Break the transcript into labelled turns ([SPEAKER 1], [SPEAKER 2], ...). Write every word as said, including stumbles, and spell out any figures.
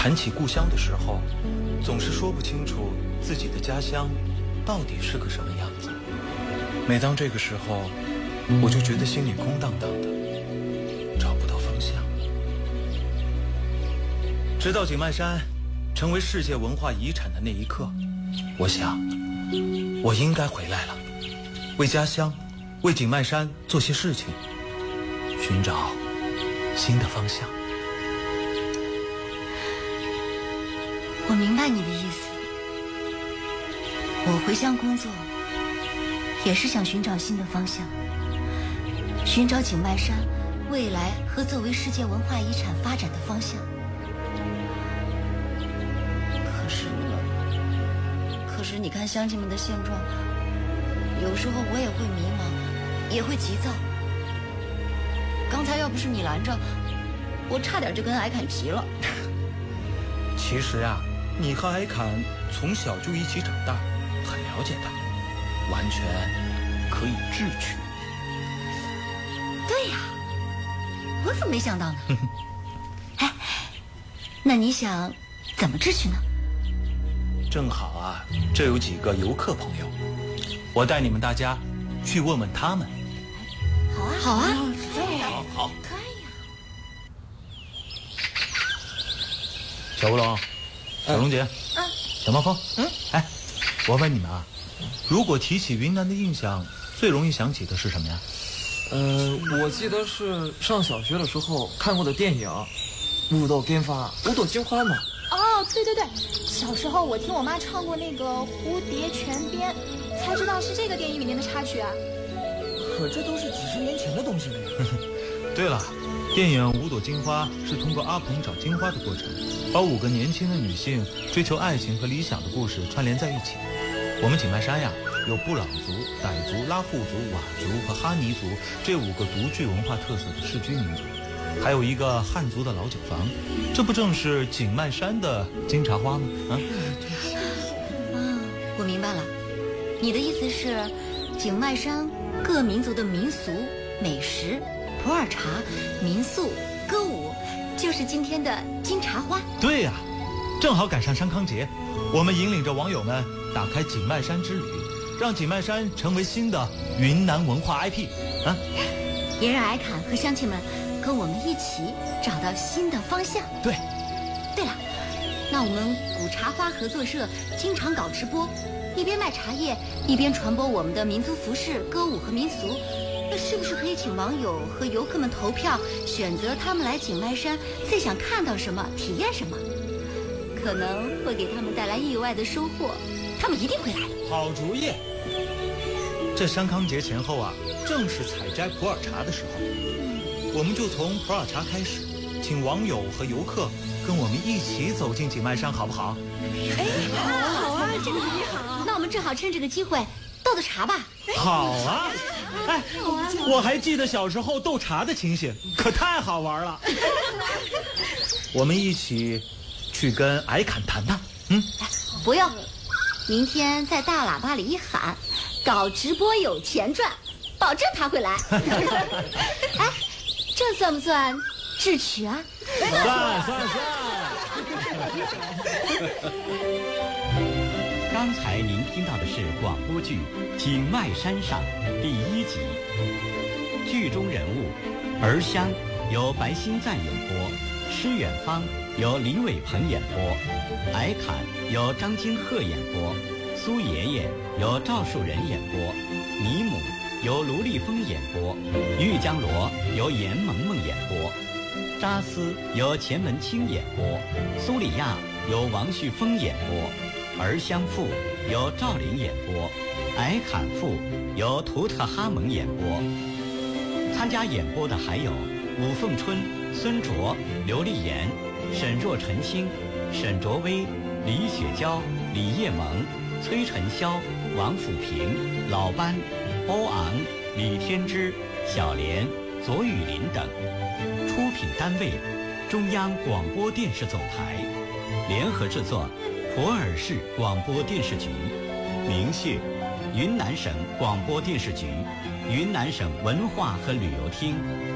[SPEAKER 1] 谈起故乡的时候，总是说不清楚自己的家乡到底是个什么样子。每当这个时候，我就觉得心里空荡荡的，找不到方向。直到景迈山成为世界文化遗产的那一刻，我想我应该回来了，为家乡，为景迈山做些事情，寻找新的方向。
[SPEAKER 2] 我明白你的意思，我回乡工作也是想寻找新的方向，寻找景迈山未来和作为世界文化遗产发展的方向。可是可是你看乡亲们的现状，有时候我也会迷茫，也会急躁。刚才要不是你拦着，我差点就跟矮坎急了。
[SPEAKER 1] 其实啊，你和矮坎从小就一起长大，很了解他，完全可以智取。
[SPEAKER 2] 对呀，我怎么没想到呢？哎，那你想怎么智取呢？
[SPEAKER 1] 正好啊，这有几个游客朋友，我带你们大家去问问他们。
[SPEAKER 2] 好啊，好啊，
[SPEAKER 1] 好好。
[SPEAKER 2] 可以呀。
[SPEAKER 1] 小乌龙，小龙姐，
[SPEAKER 2] 嗯，
[SPEAKER 1] 小猫风，嗯，哎，我问你们啊，如果提起云南的印象，最容易想起的是什么呀？
[SPEAKER 3] 呃，我记得是上小学的时候看过的电影《五朵金花》，五朵金花嘛。
[SPEAKER 4] 哦，对对对，小时候我听我妈唱过那个《蝴蝶泉边》，才知道是这个电影里面的插曲啊。
[SPEAKER 3] 可这都是几十年前的东西了呀。
[SPEAKER 1] 对了，电影《五朵金花》是通过阿鹏找金花的过程，把五个年轻的女性追求爱情和理想的故事串联在一起。我们景迈山呀，有布朗族、傣族、拉祜族、佤族和哈尼族这五个独具文化特色的世居民族，还有一个汉族的老酒坊，这不正是景迈山的金茶花吗？啊，
[SPEAKER 2] 啊，我明白了，你的意思是，景迈山各民族的民俗、美食、普洱茶、民宿、歌舞，就是今天的金茶花。
[SPEAKER 1] 对呀，正好赶上山康节，我们引领着网友们打开景迈山之旅，让景迈山成为新的云南文化 I P 啊！
[SPEAKER 2] 也让矮坎和乡亲们跟我们一起找到新的方向。
[SPEAKER 1] 对，
[SPEAKER 2] 对了，那我们古茶花合作社经常搞直播，一边卖茶叶，一边传播我们的民族服饰、歌舞和民俗。那是不是可以请网友和游客们投票，选择他们来景迈山最想看到什么、体验什么？可能会给他们带来意外的收获，他们一定会来的。
[SPEAKER 1] 好主意！这山康节前后啊，正是采摘普洱茶的时候，我们就从普洱茶开始，请网友和游客跟我们一起走进景迈山，好不好？
[SPEAKER 2] 哎，好啊，好啊，这个主意好。那我们正好趁这个机会斗斗茶吧。
[SPEAKER 1] 好啊！哎，我还记得小时候斗茶的情形，可太好玩了。我们一起去跟矮坎谈谈。嗯，
[SPEAKER 2] 不用，明天在大喇叭里一喊，搞直播有钱赚，保证他会来。哎，这算不算智取啊？
[SPEAKER 1] 算算算。
[SPEAKER 5] 刚才您听到的是广播剧《景迈山上》第一集，剧中人物儿香由白新赞演播，施远芳由李伟鹏演播，矮坎由张金鹤演播，苏爷爷由赵树人演播，尼姆由卢丽峰演播，玉江罗由严萌萌演播，扎斯由钱文清演播，苏里亚由王旭峰演播，儿香赋由赵林演播，矮坎赋由图特哈蒙演播。参加演播的还有武凤春、孙卓、刘丽妍、沈若晨星、沈卓威、李雪娇、李叶萌、崔晨霄、王辅平、老班、欧昂、李天之、小莲、左雨林等。出品单位：中央广播电视总台，联合制作：普洱市广播电视局，明谢云南省广播电视局、云南省文化和旅游厅。